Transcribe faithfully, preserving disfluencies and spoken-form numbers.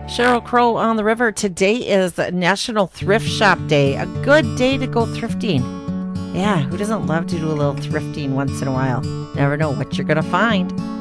Cheryl Crow on the river. Today is National Thrift Shop Day. A good day to go thrifting. Yeah, who doesn't love to do a little thrifting once in a while? Never know what you're going to find.